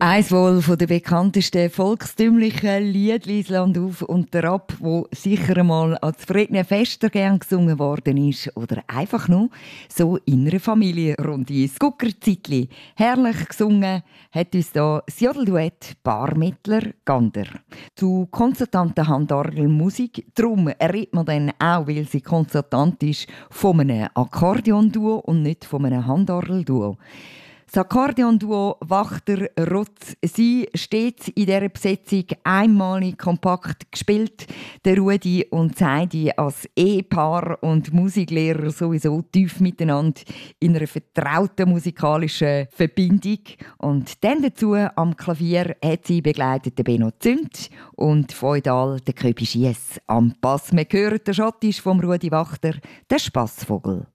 Eins wohl von den bekanntesten volkstümlichen Liedli «Land auf und ab», wo sicher einmal an zufriedenen Festen gern gesungen worden ist oder einfach nur so in einer Familie rund ins Guckerzeitli. Herrlich gesungen hat uns da das Jodelduett Barmittler Gander zu konzertanter Handorgelmusik. Darum redet man dann auch, weil sie konzertant ist, von einem Akkordeonduo und nicht von einem Handorgelduo. Das Akkordeonduo Wachter-Rutz, sie steht in dieser Besetzung einmalig kompakt gespielt. Der Rudi und Heidi als Ehepaar und Musiklehrer sowieso tief miteinander in einer vertrauten musikalischen Verbindung. Und dann dazu am Klavier hat sie begleitet den Benno Zünd und feudal den Köpi Schiess am Bass. Wir hören den Schottisch vom Rudi Wachter, der Spassvogel.